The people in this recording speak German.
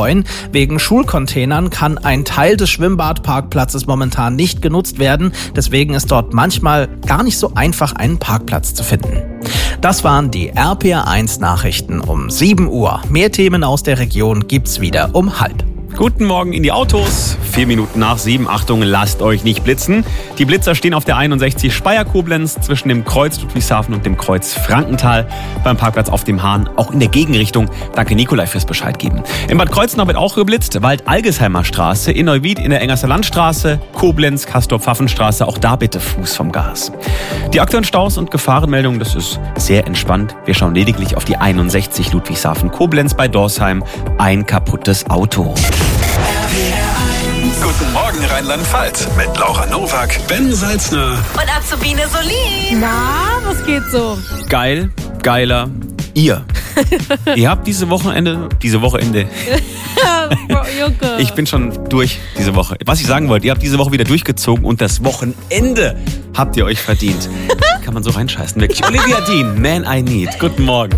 freuen. Wegen Schulcontainern kann ein Teil des Schwimmbadparkplatzes momentan nicht genutzt werden. Deswegen ist dort manchmal gar nicht so einfach, einen Parkplatz zu finden. Das waren die RPR1 Nachrichten um 7 Uhr. Mehr Themen aus der Region gibt's wieder um 6:30. Guten Morgen in die Autos. 4 Minuten nach 7. Achtung, lasst euch nicht blitzen. Die Blitzer stehen auf der 61 Speyer-Koblenz zwischen dem Kreuz Ludwigshafen und dem Kreuz Frankenthal beim Parkplatz auf dem Hahn, auch in der Gegenrichtung. Danke Nikolai fürs Bescheid geben. In Bad Kreuznach wird auch geblitzt. Wald-Algesheimer Straße, in Neuwied in der Engerser Landstraße, Koblenz, Castor-Pfaffenstraße, auch da bitte Fuß vom Gas. Die aktuellen Staus und Gefahrenmeldungen, das ist sehr entspannt. Wir schauen lediglich auf die 61 Ludwigshafen-Koblenz bei Dorsheim. Ein kaputtes Auto. Guten Morgen Rheinland-Pfalz mit Laura Nowak, Ben Salzner und Azubine Solin. Na, was geht so? Geil, geiler, ihr. Ihr habt diese Wochenende. Junge. Ich bin schon durch diese Woche. Was ich sagen wollte, ihr habt diese Woche wieder durchgezogen und das Wochenende habt ihr euch verdient. Kann man so reinscheißen, wirklich. Olivia Dean, Man I Need. Guten Morgen.